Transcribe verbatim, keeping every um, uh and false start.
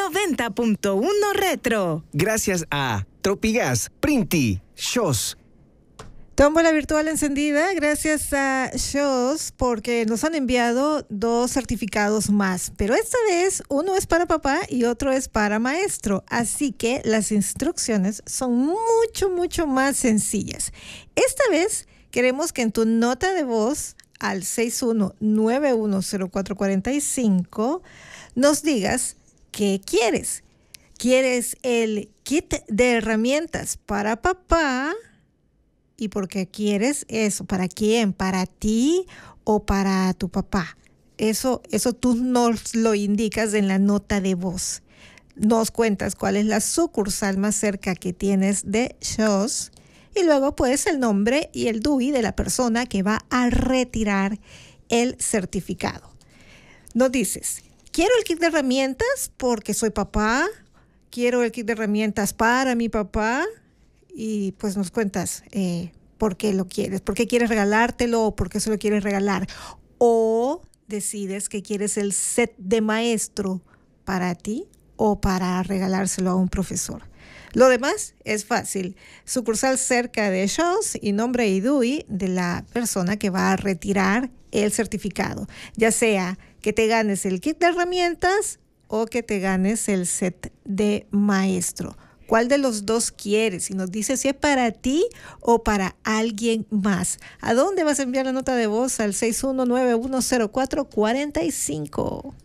noventa punto uno Retro. Gracias a Tropigas, Printi, Shos. Tómbola virtual encendida, gracias a Shows, porque nos han enviado dos certificados más, pero esta vez uno es para papá y otro es para maestro, así que las instrucciones son mucho, mucho más sencillas. Esta vez queremos que en tu nota de voz al seis uno nueve uno cero cuatro cuatro cinco nos digas qué quieres. ¿Quieres el kit de herramientas para papá? ¿Y por qué quieres eso? ¿Para quién? ¿Para ti o para tu papá? Eso, eso tú nos lo indicas en la nota de voz. Nos cuentas cuál es la sucursal más cerca que tienes de Shows y luego pues el nombre y el D U I de la persona que va a retirar el certificado. Nos dices, quiero el kit de herramientas porque soy papá, quiero el kit de herramientas para mi papá. Y pues nos cuentas eh, por qué lo quieres, por qué quieres regalártelo o por qué se lo quieres regalar. O decides que quieres el set de maestro para ti o para regalárselo a un profesor. Lo demás es fácil. Sucursal cerca de Shows y nombre y D U I de la persona que va a retirar el certificado. Ya sea que te ganes el kit de herramientas o que te ganes el set de maestro. ¿Cuál de los dos quieres? Y nos dice si es para ti o para alguien más. ¿A dónde vas a enviar la nota de voz? Al seis uno nueve uno cero cuatro cuatro cinco.